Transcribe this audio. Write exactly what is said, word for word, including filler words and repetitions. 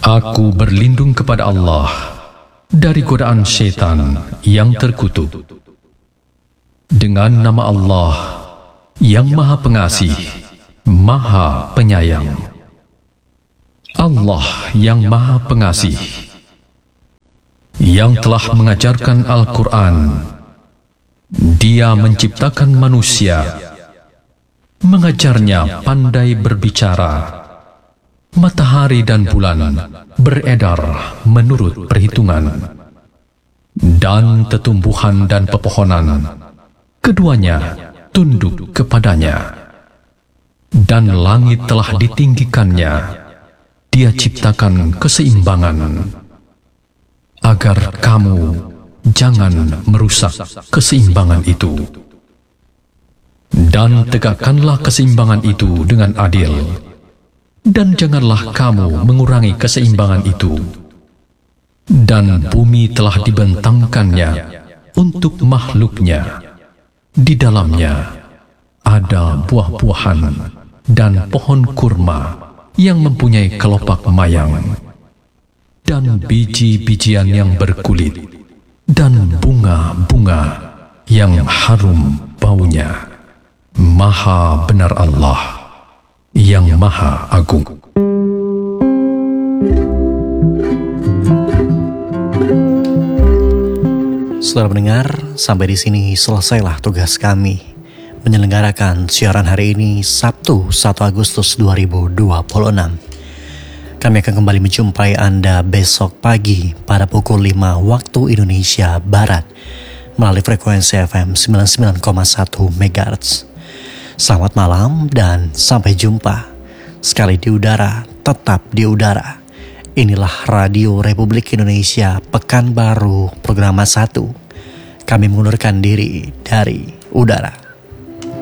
Aku berlindung kepada Allah dari godaan syaitan yang terkutuk. Dengan nama Allah yang Maha Pengasih, Maha Penyayang. Allah yang Maha Pengasih, yang telah mengajarkan Al-Quran. Dia menciptakan manusia, mengajarnya pandai berbicara. Matahari dan bulan beredar menurut perhitungan, dan tetumbuhan dan pepohonan, keduanya tunduk kepadanya. Dan langit telah ditinggikannya. Dia ciptakan keseimbangan, agar kamu jangan merusak keseimbangan itu. Dan tegakkanlah keseimbangan itu dengan adil. Dan janganlah kamu mengurangi keseimbangan itu. Dan bumi telah dibentangkannya untuk makhluknya. Di dalamnya ada buah-buahan dan pohon kurma yang mempunyai kelopak mayang, dan biji-bijian yang berkulit, dan bunga-bunga yang harum baunya. Maha benar Allah yang Maha Agung. Saudara pendengar, sampai di sini selesailah tugas kami menyelenggarakan siaran hari ini Sabtu satu Agustus dua ribu dua puluh enam. Kami akan kembali menjumpai Anda besok pagi pada pukul lima waktu Indonesia Barat melalui frekuensi F M sembilan puluh sembilan koma satu megahertz. Selamat malam dan sampai jumpa. Sekali di udara, tetap di udara. Inilah Radio Republik Indonesia Pekanbaru Programa satu. Kami mengundurkan diri dari udara.